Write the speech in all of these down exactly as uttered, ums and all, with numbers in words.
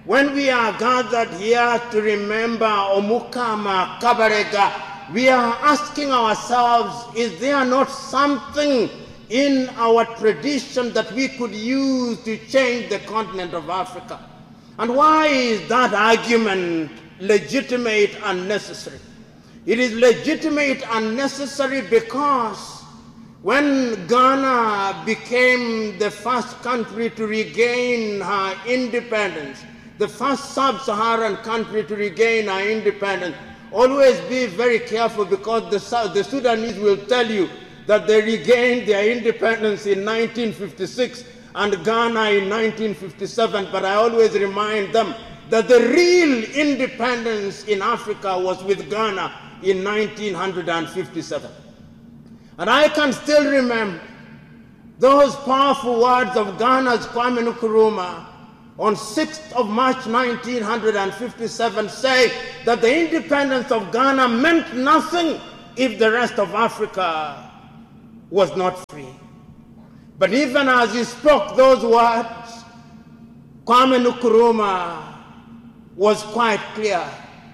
when we are gathered here to remember Omukama Kabarega, we are asking ourselves, is there not something in our tradition that we could use to change the continent of Africa? And why is that argument legitimate and necessary? It is legitimate and necessary because when Ghana became the first country to regain her independence, the first sub-Saharan country to regain her independence, always be very careful, because the, the Sudanese will tell you that they regained their independence in nineteen fifty-six and Ghana in nineteen fifty-seven, but I always remind them that the real independence in Africa was with Ghana in nineteen fifty-seven. And I can still remember those powerful words of Ghana's Kwame Nkrumah on sixth of March nineteen fifty-seven, say that the independence of Ghana meant nothing if the rest of Africa was not free. But even as he spoke those words, Kwame Nkrumah was quite clear.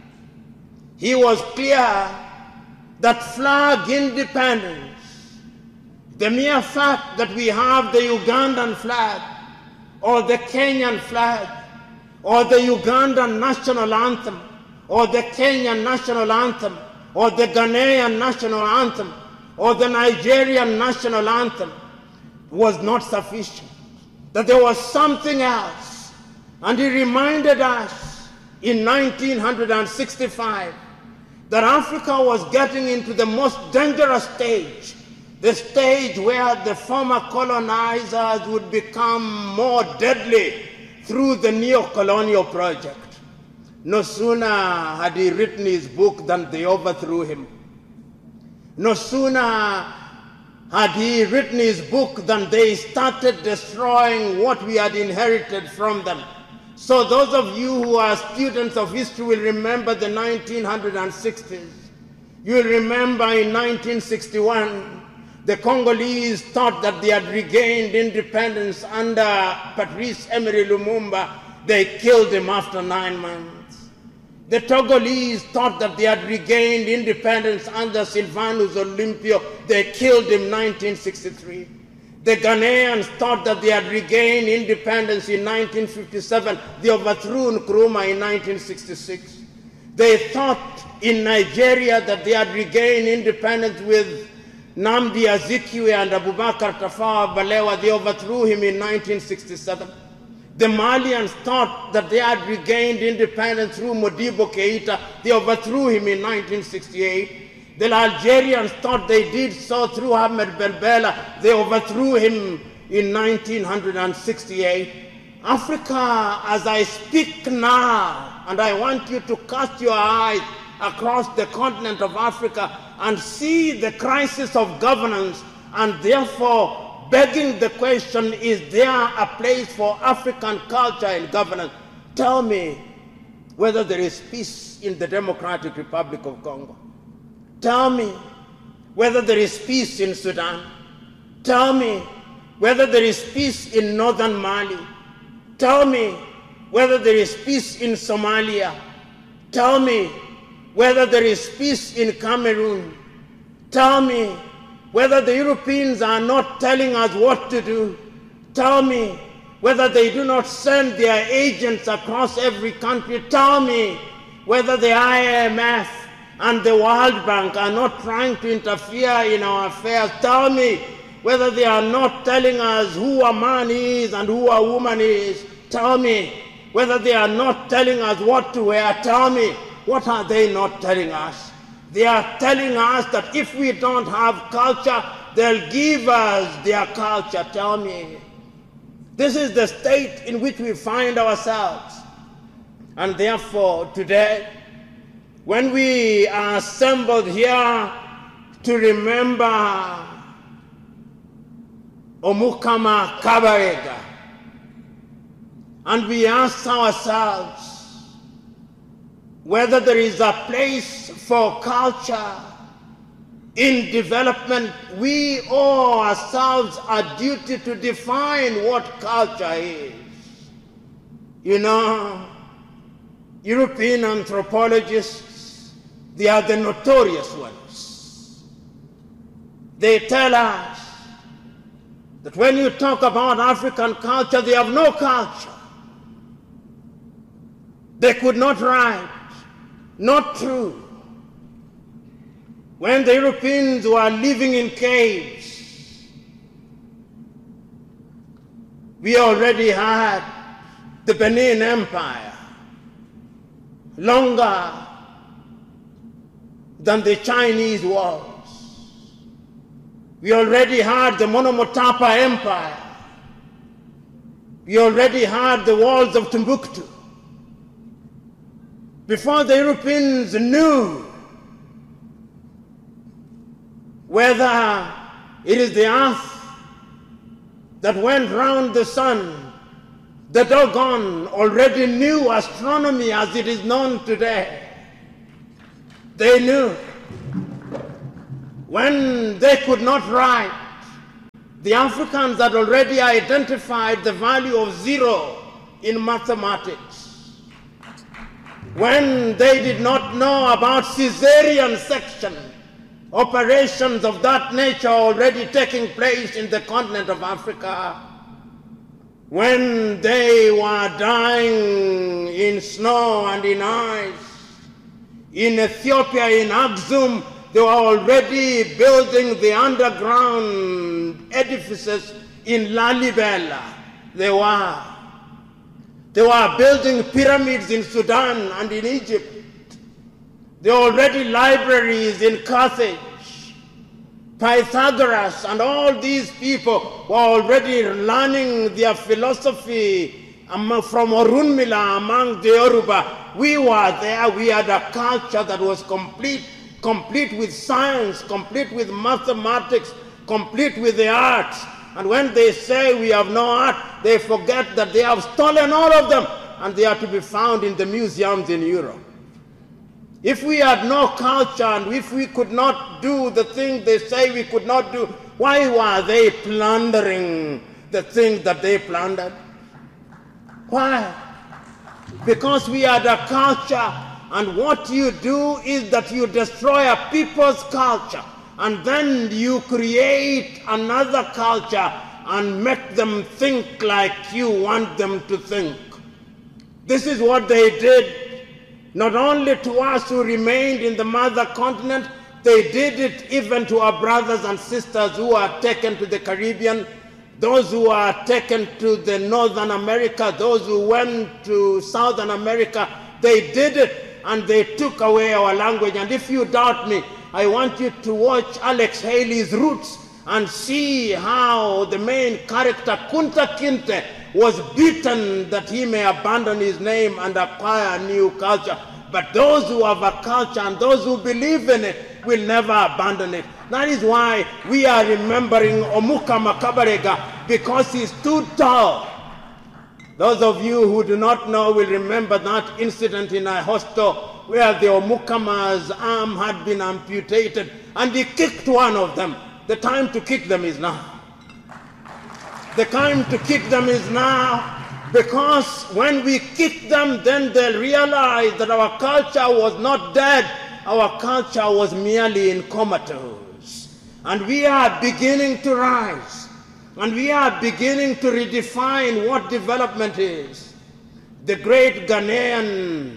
He was clear that flag independence, the mere fact that we have the Ugandan flag, or the Kenyan flag, or the Ugandan national anthem, or the Kenyan national anthem, or the Ghanaian national anthem, or the Nigerian national anthem, was not sufficient, that there was something else. And he reminded us in nineteen sixty-five that Africa was getting into the most dangerous stage, the stage where the former colonizers would become more deadly through the neo-colonial project. No sooner had he written his book than they overthrew him. No sooner had he written his book than they started destroying what we had inherited from them. So those of you who are students of history will remember the nineteen sixties. You will remember in nineteen sixty-one, the Congolese thought that they had regained independence under Patrice Emery Lumumba. They killed him after nine months. The Togolese thought that they had regained independence under Sylvanus Olympio. They killed him in nineteen sixty-three. The Ghanaians thought that they had regained independence in nineteen fifty-seven. They overthrew Nkrumah in nineteen sixty-six. They thought in Nigeria that they had regained independence with Nnamdi Azikiwe and Abubakar Tafawa Balewa. They overthrew him in nineteen sixty-seven. The Malians thought that they had regained independence through Modibo Keita. They overthrew him in nineteen sixty-eight. The Algerians thought they did so through Ahmed Ben Bella. They overthrew him in nineteen sixty-eight. Africa, as I speak now, and I want you to cast your eyes across the continent of Africa and see the crisis of governance, and therefore begging the question, is there a place for African culture and governance? Tell me whether there is peace in the Democratic Republic of Congo. Tell me whether there is peace in Sudan. Tell me whether there is peace in northern Mali. Tell me whether there is peace in Somalia. Tell me whether there is peace in Cameroon. Tell me whether the Europeans are not telling us what to do. Tell me whether they do not send their agents across every country. Tell me whether the I M F and the World Bank are not trying to interfere in our affairs. Tell me whether they are not telling us who a man is and who a woman is. Tell me whether they are not telling us what to wear. Tell me, what are they not telling us? They are telling us that if we don't have culture, they'll give us their culture. Tell me. This is the state in which we find ourselves. And therefore, today, when we are assembled here to remember Omukama Kabarega, and we ask ourselves whether there is a place for culture in development, we owe ourselves a duty to define what culture is. You know, European anthropologists, they are the notorious ones. They tell us that when you talk about African culture, they have no culture. They could not write. Not true. When the Europeans were living in caves, we already had the Benin Empire, longer than the Chinese walls. We already had the Monomotapa Empire. We already had the walls of Timbuktu. Before the Europeans knew whether it is the earth that went round the sun, the Dogon already knew astronomy as it is known today. They knew. When they could not write, the Africans had already identified the value of zero in mathematics. When they did not know about Caesarean section, operations of that nature already taking place in the continent of Africa. When they were dying in snow and in ice, in Ethiopia, in Aksum, they were already building the underground edifices in Lalibela. They were. They were building pyramids in Sudan and in Egypt. There were already libraries in Carthage. Pythagoras and all these people were already learning their philosophy from Orunmila among the Yoruba. We were there. We had a culture that was complete, complete with science, complete with mathematics, complete with the arts. And when they say we have no art, they forget that they have stolen all of them, and they are to be found in the museums in Europe. If we had no culture, and if we could not do the thing they say we could not do, why were they plundering the things that they plundered? Why? Because we had a culture, and what you do is that you destroy a people's culture, and then you create another culture and make them think like you want them to think. This is what they did, not only to us who remained in the mother continent, they did it even to our brothers and sisters who are taken to the Caribbean, those who are taken to the Northern America, those who went to Southern America. They did it, and they took away our language. And if you doubt me, I want you to watch Alex Haley's Roots and see how the main character, Kunta Kinte, was beaten that he may abandon his name and acquire a new culture. But those who have a culture and those who believe in it will never abandon it. That is why we are remembering Omuka Makabarega, because he stood tall. Those of you who do not know will remember that incident in Ahosto, where the Omukama's arm had been amputated, and he kicked one of them. The time to kick them is now. The time to kick them is now, because when we kick them, then they'll realize that our culture was not dead. Our culture was merely in comatose. And we are beginning to rise. And we are beginning to redefine what development is. The great Ghanaian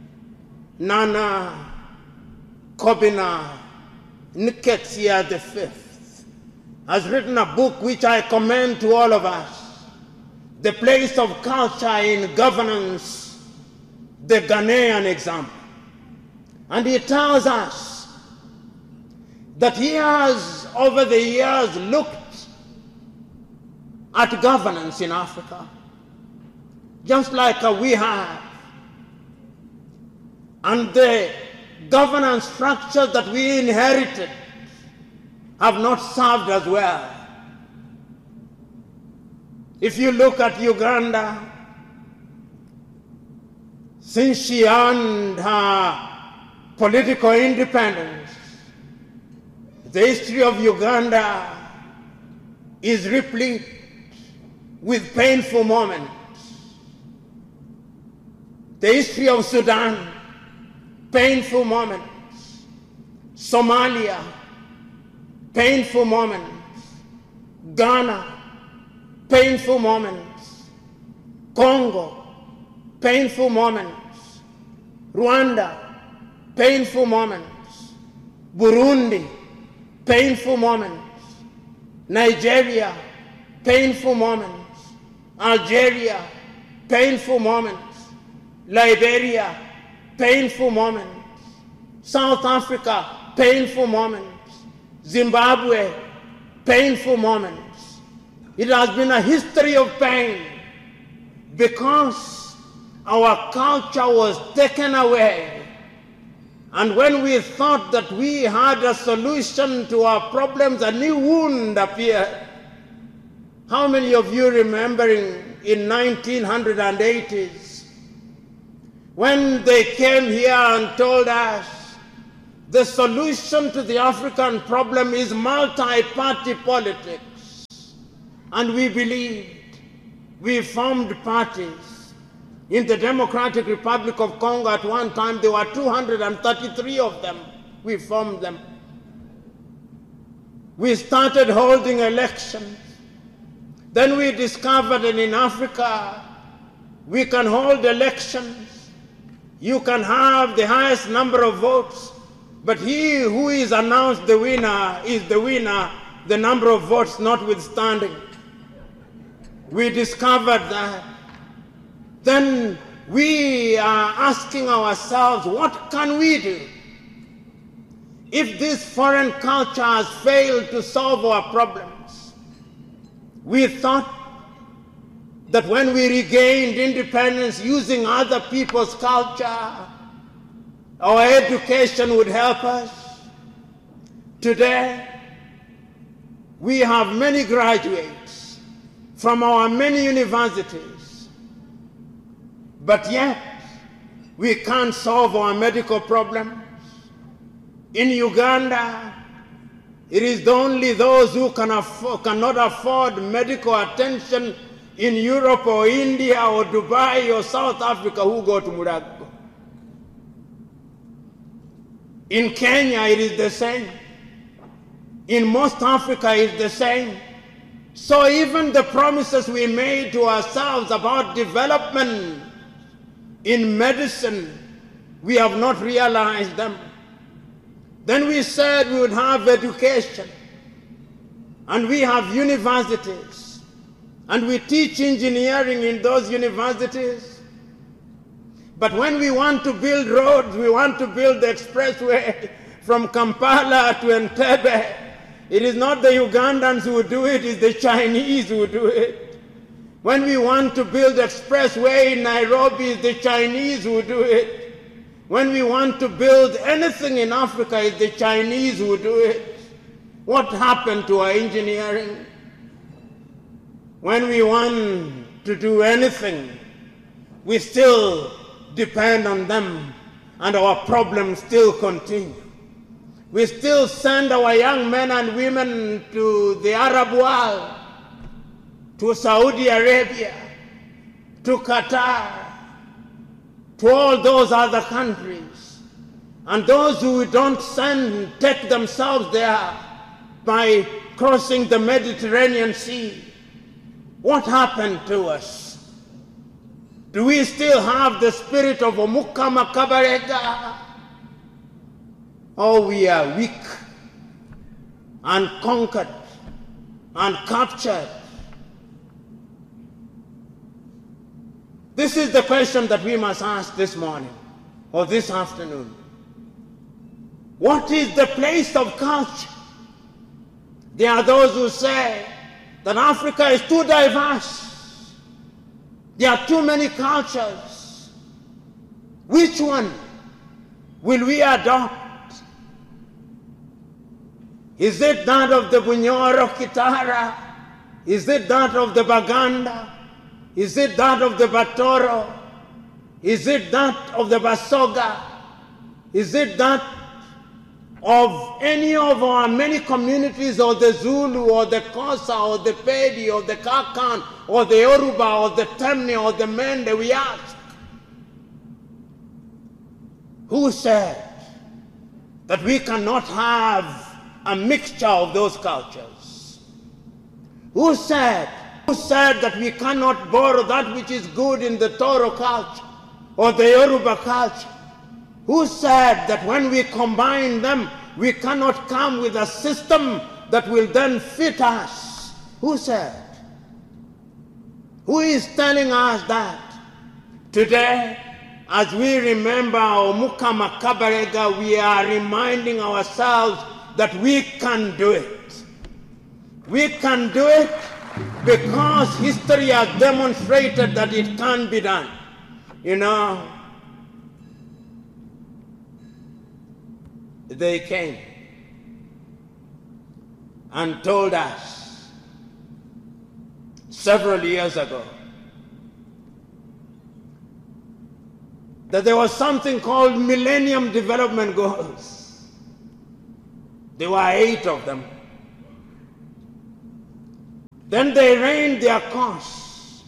Nana Kobina Nketiah the Fifth has written a book which I commend to all of us, The Place of Culture in Governance, the Ghanaian example. And he tells us that he has, over the years, looked at governance in Africa, just like we have. And the governance structures that we inherited have not served us well. If you look at Uganda, since she earned her political independence, the history of Uganda is replete with painful moments. The history of Sudan, painful moments. Somalia, painful moments. Ghana, painful moments. Congo, painful moments. Rwanda, painful moments. Burundi, painful moments. Nigeria, painful moments. Algeria, painful moments. Liberia, painful moments. South Africa, painful moments. Zimbabwe, painful moments. It has been a history of pain because our culture was taken away. And when we thought that we had a solution to our problems, a new wound appeared. How many of you remembering in nineteen eighties when they came here and told us the solution to the African problem is multi-party politics? And we believed. We formed parties. In the Democratic Republic of Congo at one time, there were two hundred thirty-three of them. We formed them. We started holding elections. Then we discovered that in Africa, we can hold elections. You can have the highest number of votes, but he who is announced the winner is the winner, the number of votes notwithstanding. We discovered that. Then we are asking ourselves, what can we do? If this foreign culture has failed to solve our problems, we thought that when we regained independence using other people's culture, our education would help us. Today, we have many graduates from our many universities, but yet we can't solve our medical problems. In Uganda, it is only those who can afford, cannot afford medical attention in Europe or India or Dubai or South Africa who go to Murago. In Kenya, it is the same. In most Africa, it is the same. So even the promises we made to ourselves about development in medicine, we have not realized them. Then we said we would have education, and we have universities, and we teach engineering in those universities. But when we want to build roads, we want to build the expressway from Kampala to Entebbe, it is not the Ugandans who do it, it's the Chinese who do it. When we want to build expressway in Nairobi, it's the Chinese who do it. When we want to build anything in Africa, it's the Chinese who do it. What happened to our engineering? When we want to do anything, we still depend on them, and our problems still continue. We still send our young men and women to the Arab world, to Saudi Arabia, to Qatar, to all those other countries. And those who don't send take themselves there by crossing the Mediterranean Sea. What happened to us? Do we still have the spirit of Omukama Kabarega? Oh, we are weak and conquered and captured. This is the question that we must ask this morning or this afternoon. What is the place of culture? There are those who say that Africa is too diverse. There are too many cultures. Which one will we adopt? Is it that of the Bunyoro Kitara? Is it that of the Baganda? Is it that of the Batoro? Is it that of the Basoga? Is it that of any of our many communities, or the Zulu, or the Xhosa, or the Pedi, or the Kakan, or the Yoruba, or the Temne, or the Mende? We ask. Who said that we cannot have a mixture of those cultures? Who said, who said that we cannot borrow that which is good in the Toro culture or the Yoruba culture? Who said that when we combine them, we cannot come with a system that will then fit us? Who said? Who is telling us that? Today, as we remember Omukama Kabarega, we are reminding ourselves that we can do it. We can do it because history has demonstrated that it can be done. You know, they came and told us several years ago that there was something called Millennium Development Goals. There were eight of them. Then they raised their costs.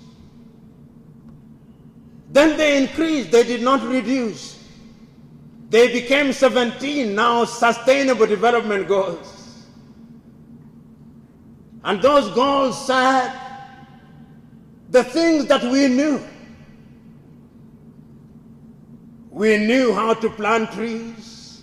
Then they increased, they did not reduce. They became seventeen now Sustainable Development Goals. And those goals said the things that we knew. We knew how to plant trees.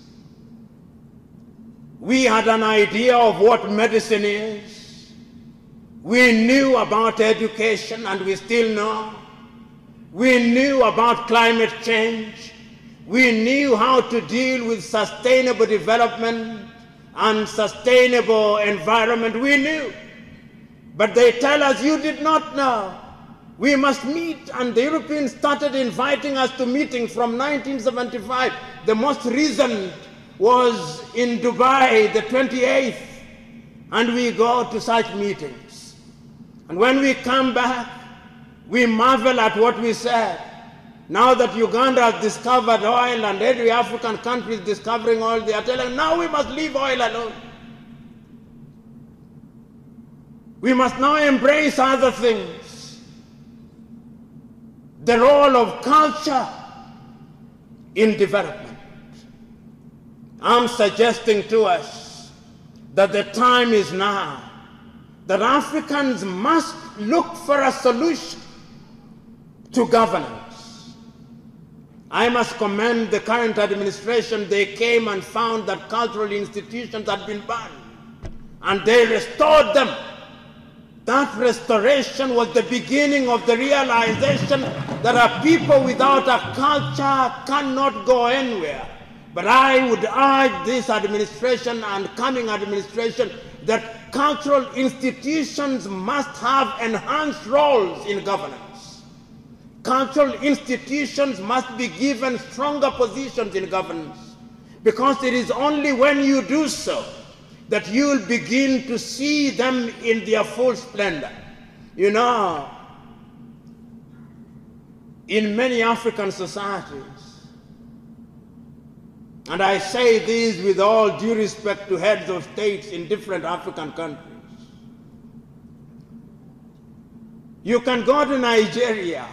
We had an idea of what medicine is. We knew about education, and we still know. We knew about climate change. We knew how to deal with sustainable development and sustainable environment. We knew. But they tell us, you did not know. We must meet, and the Europeans started inviting us to meetings from nineteen seventy-five. The most recent was in Dubai, the twenty-eighth, and we go to such meetings. And when we come back, we marvel at what we said. Now that Uganda has discovered oil and every African country is discovering oil, they are telling, now we must leave oil alone. We must now embrace other things. The role of culture in development. I'm suggesting to us that the time is now that Africans must look for a solution to governance. I must commend the current administration. They came and found that cultural institutions had been banned, and they restored them. That restoration was the beginning of the realization that a people without a culture cannot go anywhere. But I would urge this administration and coming administration that cultural institutions must have enhanced roles in governance. Cultural institutions must be given stronger positions in governance, because it is only when you do so that you will begin to see them in their full splendor. You know, in many African societies, and I say this with all due respect to heads of states in different African countries, you can go to Nigeria,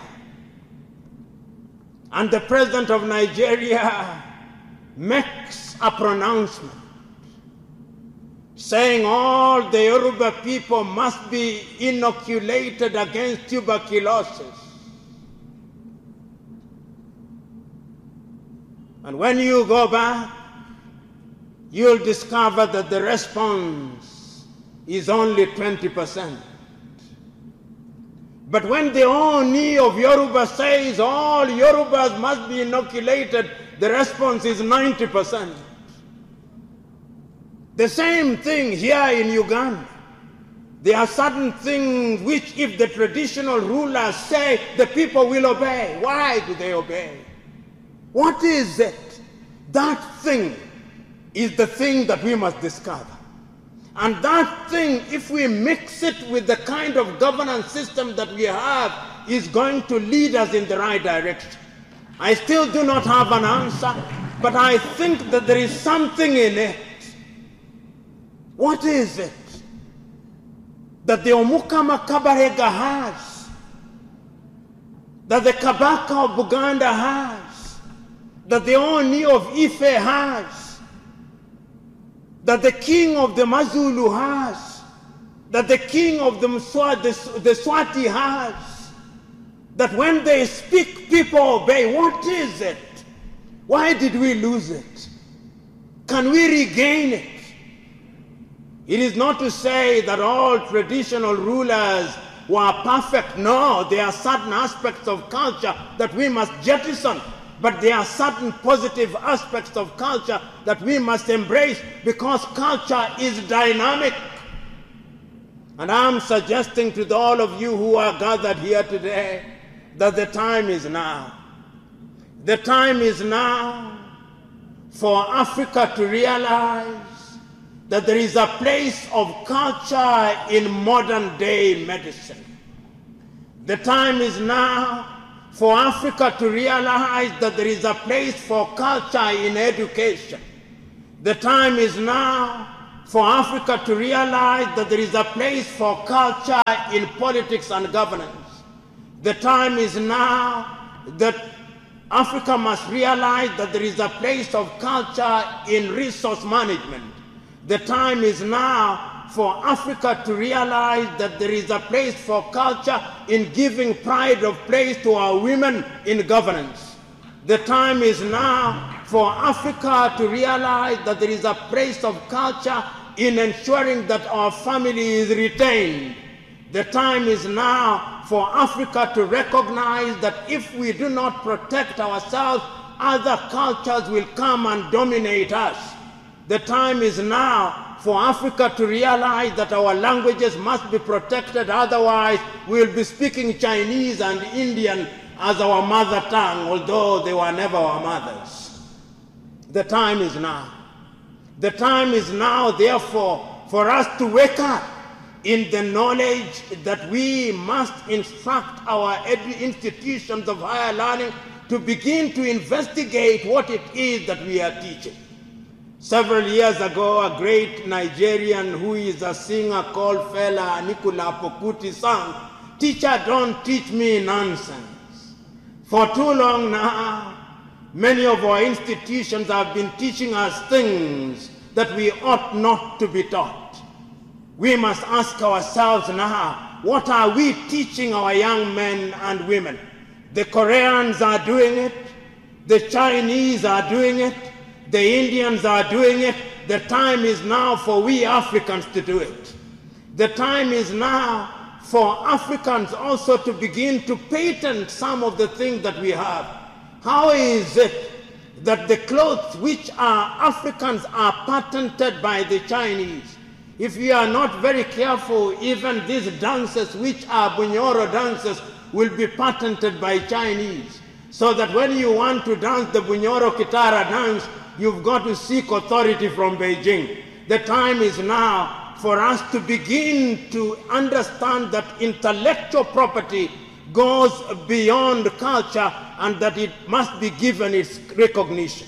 and the president of Nigeria makes a pronouncement saying all the Yoruba people must be inoculated against tuberculosis. And when you go back, you'll discover that the response is only twenty percent. But when the Oni of Yoruba says all Yorubas must be inoculated, the response is ninety percent. The same thing here in Uganda. There are certain things which, if the traditional rulers say, the people will obey. Why do they obey? What is it? That thing is the thing that we must discover. And that thing, if we mix it with the kind of governance system that we have, is going to lead us in the right direction. I still do not have an answer, but I think that there is something in it. What is it that the Omukama Kabarega has, that the Kabaka of Buganda has, that the Oni of Ife has, that the king of the Mazulu has, that the king of the, Mswa, the, the Swati has, that when they speak, people obey. What is it? Why did we lose it? Can we regain it? It is not to say that all traditional rulers were perfect. No, there are certain aspects of culture that we must jettison, but there are certain positive aspects of culture that we must embrace, because culture is dynamic. And I'm suggesting to all of you who are gathered here today that the time is now. The time is now for Africa to realize that there is a place of culture in modern day medicine. The time is now for Africa to realize that there is a place for culture in education. The time is now for Africa to realize that there is a place for culture in politics and governance. The time is now that Africa must realize that there is a place of culture in resource management. The time is now for Africa to realize that there is a place for culture in giving pride of place to our women in governance. The time is now for Africa to realize that there is a place of culture in ensuring that our family is retained. The time is now for Africa to recognize that if we do not protect ourselves, other cultures will come and dominate us. The time is now for Africa to realize that our languages must be protected, otherwise we'll be speaking Chinese and Indian as our mother tongue, although they were never our mothers. The time is now. The time is now, therefore, for us to wake up in the knowledge that we must instruct our institutions of higher learning to begin to investigate what it is that we are teaching. Several years ago, a great Nigerian who is a singer called Fela Anikulapo Kuti sang, "Teacher, don't teach me nonsense." For too long now, many of our institutions have been teaching us things that we ought not to be taught. We must ask ourselves now, what are we teaching our young men and women? The Koreans are doing it, the Chinese are doing it, the Indians are doing it. The time is now for we Africans to do it. The time is now for Africans also to begin to patent some of the things that we have. How is it that the clothes which are Africans are patented by the Chinese? If we are not very careful, even these dances which are Bunyoro dances will be patented by Chinese. So that when you want to dance the Bunyoro Kitara dance, you've got to seek authority from Beijing. The time is now for us to begin to understand that intellectual property goes beyond culture and that it must be given its recognition.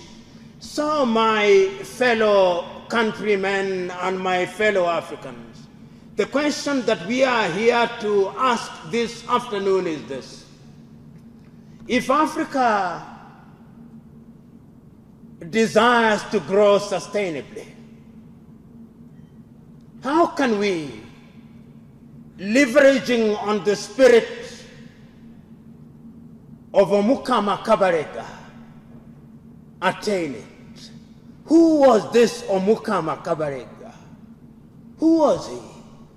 So my fellow countrymen and my fellow Africans, the question that we are here to ask this afternoon is this: if Africa desires to grow sustainably, how can we, leveraging on the spirit of Omukama Kabarega, attain it? Who was this Omukama Kabarega? Who was he?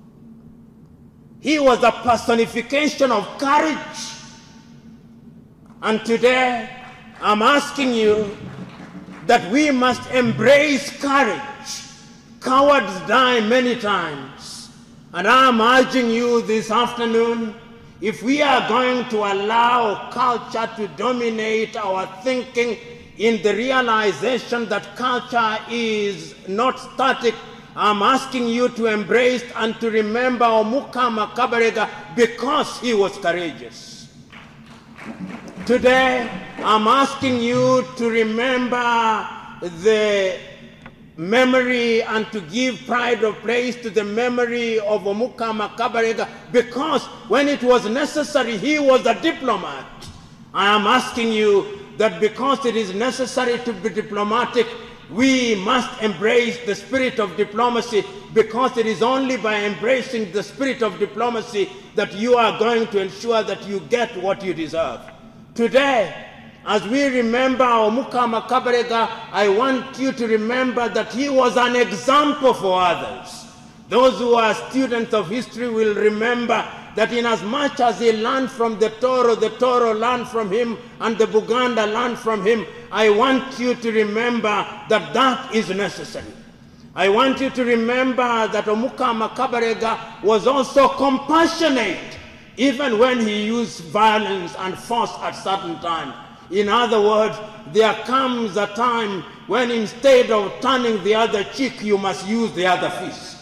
He was a personification of courage. And today, I'm asking you that we must embrace courage. Cowards die many times. And I'm urging you this afternoon, if we are going to allow culture to dominate our thinking in the realization that culture is not static, I'm asking you to embrace and to remember Omukama Kabarega because he was courageous. Today, I'm asking you to remember the memory and to give pride of place to the memory of Omukama Kabarega because when it was necessary, he was a diplomat. I am asking you that because it is necessary to be diplomatic, we must embrace the spirit of diplomacy, because it is only by embracing the spirit of diplomacy that you are going to ensure that you get what you deserve. Today, as we remember Omukama Kabarega, I want you to remember that he was an example for others. Those who are students of history will remember that inasmuch as he learned from the Toro, the Toro learned from him, and the Buganda learned from him, I want you to remember that that is necessary. I want you to remember that Omukama Kabarega was also compassionate, even when he used violence and force at certain times. In other words, there comes a time when instead of turning the other cheek, you must use the other fist.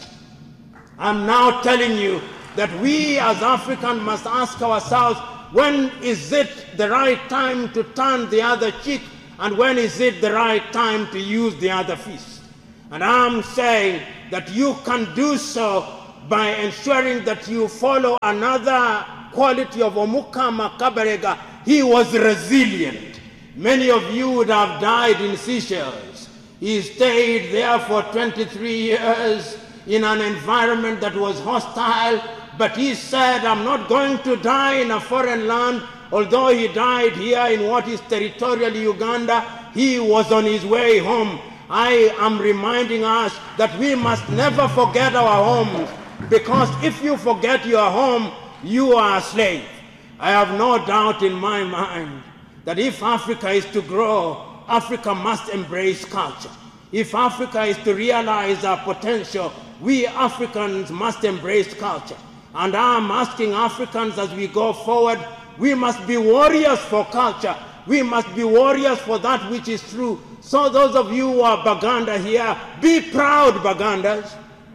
I'm now telling you that we as Africans must ask ourselves, when is it the right time to turn the other cheek, and when is it the right time to use the other fist? And I'm saying that you can do so by ensuring that you follow another quality of Omukama Kabarega. He was resilient. Many of you would have died in Seychelles. He stayed there for twenty-three years in an environment that was hostile, but he said, I'm not going to die in a foreign land. Although he died here in what is territorial Uganda, he was on his way home. I am reminding us that we must never forget our homes, because if you forget your home, you are a slave. I have no doubt in my mind that if Africa is to grow, Africa must embrace culture. If Africa is to realize our potential, we Africans must embrace culture. And I'm asking Africans as we go forward, we must be warriors for culture. We must be warriors for that which is true. So those of you who are Baganda here, be proud Bagandas.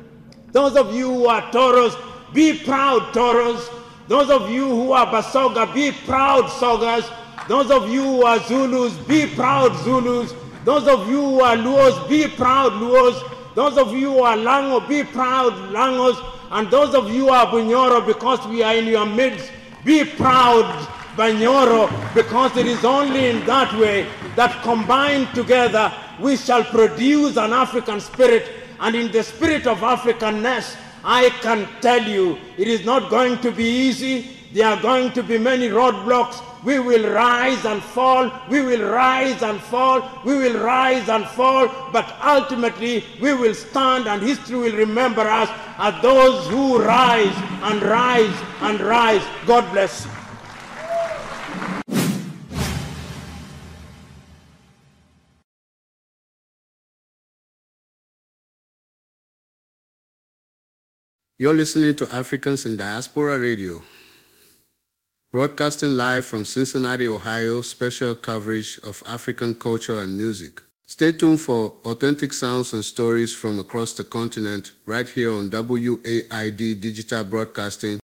Those of you who are Toros, be proud Toros. Those of you who are Basoga, be proud Sogas. Those of you who are Zulus, be proud Zulus. Those of you who are Luos, be proud Luos. Those of you who are Lango, be proud Langos. And those of you who are Bunyoro, because we are in your midst, be proud Banyoro, because it is only in that way that combined together we shall produce an African spirit. And in the spirit of Africanness, I can tell you, it is not going to be easy. There are going to be many roadblocks. We will rise and fall. We will rise and fall. We will rise and fall. But ultimately, we will stand, and history will remember us as those who rise and rise and rise. God bless you. You're listening to Africans in Diaspora Radio, broadcasting live from Cincinnati, Ohio, special coverage of African culture and music. Stay tuned for authentic sounds and stories from across the continent right here on W A I D Digital Broadcasting